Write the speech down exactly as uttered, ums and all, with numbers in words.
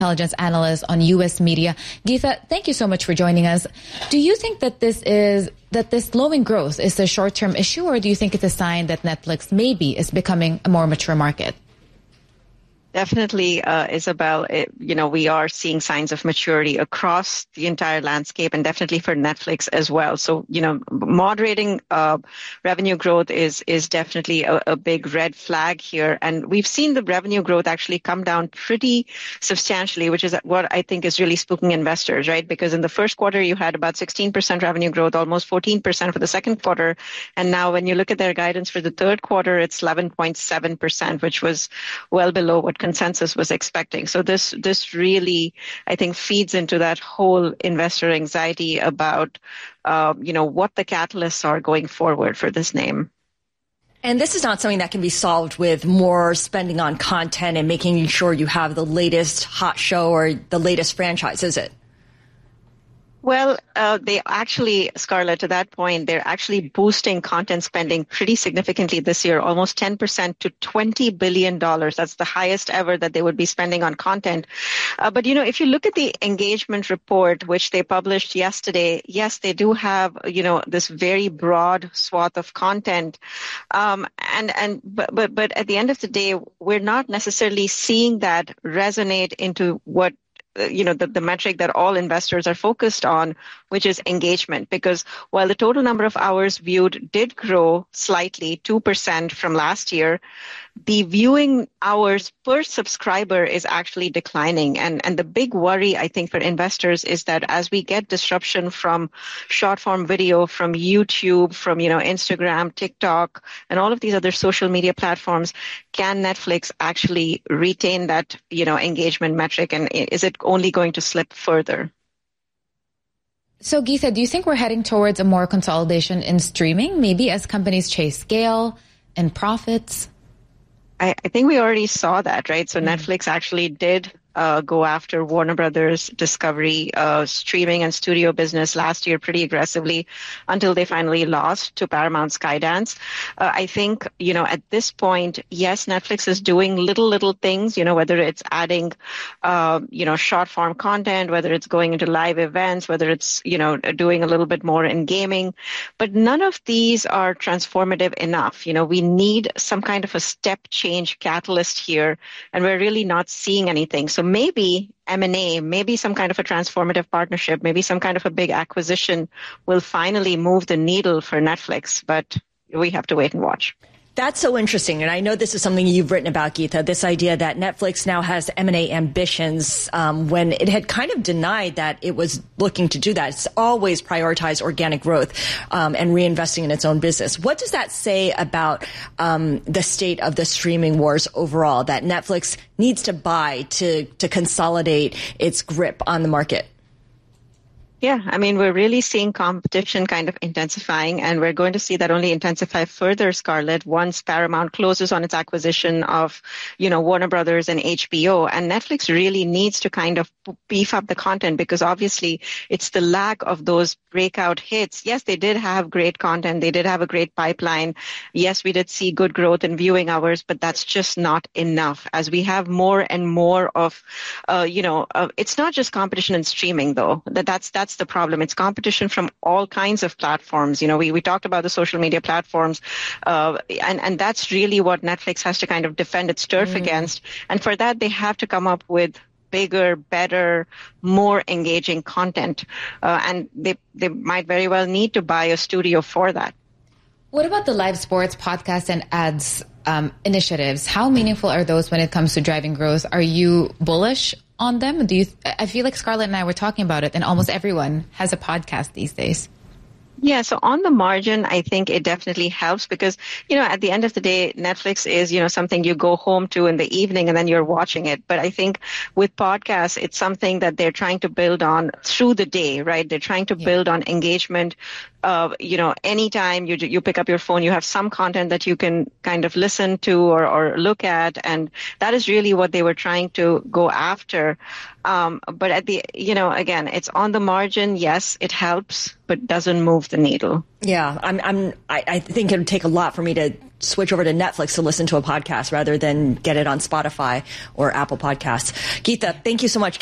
intelligence analyst on U S media. Geetha, thank you so much for joining us. Do you think that this is that this slowing growth is a short-term issue, or do you think it's a sign that Netflix maybe is becoming a more mature market? Definitely, uh, Isabel, it, you know, we are seeing signs of maturity across the entire landscape, and definitely for Netflix as well. So, you know, moderating uh, revenue growth is is definitely a, a big red flag here. And we've seen the revenue growth actually come down pretty substantially, which is what I think is really spooking investors, right? Because in the first quarter, you had about sixteen percent revenue growth, almost fourteen percent for the second quarter. And now when you look at their guidance for the third quarter, it's eleven point seven percent, which was well below what consensus was expecting. So this this really, I think, feeds into that whole investor anxiety about, uh, you know, what the catalysts are going forward for this name. And this is not something that can be solved with more spending on content and making sure you have the latest hot show or the latest franchise, is it? Well, uh, they actually, Scarlett, to that point, they're actually boosting content spending pretty significantly this year, almost ten percent to twenty billion dollars. That's the highest ever that they would be spending on content. Uh, but, you know, if you look at the engagement report, which they published yesterday, yes, they do have, you know, this very broad swath of content. Um, and, and, but, but, but at the end of the day, we're not necessarily seeing that resonate into what you know, the, the metric that all investors are focused on, which is engagement. Because while the total number of hours viewed did grow slightly, two percent from last year, the viewing hours per subscriber is actually declining. And, and the big worry, I think, for investors is that as we get disruption from short form video, from YouTube, from, you know, Instagram, TikTok, and all of these other social media platforms, can Netflix actually retain that, you know, engagement metric? And is it only going to slip further? So, Geetha, do you think we're heading towards a more consolidation in streaming, maybe as companies chase scale and profits? I, I think we already saw that, right? So mm-hmm. Netflix actually did uh, go after Warner Brothers Discovery uh, streaming and studio business last year pretty aggressively until they finally lost to Paramount Skydance. Uh, I think, you know, at this point, yes, Netflix is doing little, little things, you know, whether it's adding, uh, you know, short form content, whether it's going into live events, whether it's, you know, doing a little bit more in gaming. But none of these are transformative enough. You know, we need some kind of a step change catalyst here, and we're really not seeing anything. So maybe M and A, maybe some kind of a transformative partnership, maybe some kind of a big acquisition will finally move the needle for Netflix, but we have to wait and watch. That's so interesting. And I know this is something you've written about, Geetha, this idea that Netflix now has M and A ambitions um, when it had kind of denied that it was looking to do that. It's always prioritized organic growth um, and reinvesting in its own business. What does that say about um, the state of the streaming wars overall, that Netflix needs to buy to, to consolidate its grip on the market? Yeah, I mean, we're really seeing competition kind of intensifying, and we're going to see that only intensify further, Scarlett, once Paramount closes on its acquisition of, you know, Warner Brothers and H B O. And Netflix really needs to kind of beef up the content, because obviously it's the lack of those breakout hits. Yes, they did have great content. They did have a great pipeline. Yes, we did see good growth in viewing hours, but that's just not enough. As we have more and more of, uh, you know, uh, it's not just competition in streaming, though. That that's that's the problem. It's competition from all kinds of platforms. You know, we, we talked about the social media platforms, uh, and, and that's really what Netflix has to kind of defend its turf mm. against. And for that, they have to come up with bigger, better, more engaging content. Uh, and they, they might very well need to buy a studio for that. What about the live sports, podcast, and ads um, initiatives? How meaningful are those when it comes to driving growth? Are you bullish on them? Do you? I feel like Scarlett and I were talking about it, and almost everyone has a podcast these days. Yeah, so on the margin, I think it definitely helps because, you know, at the end of the day, Netflix is, you know, something you go home to in the evening and then you're watching it. But I think with podcasts, it's something that they're trying to build on through the day, right? They're trying to yeah. build on engagement. Uh, you know, anytime you you pick up your phone, you have some content that you can kind of listen to or, or look at. And that is really what they were trying to go after. Um, but at the, you know, again, it's on the margin. Yes, it helps, but doesn't move the needle. Yeah, I'm, I'm, I, I think it would take a lot for me to switch over to Netflix to listen to a podcast rather than get it on Spotify or Apple Podcasts. Geetha, thank you so much.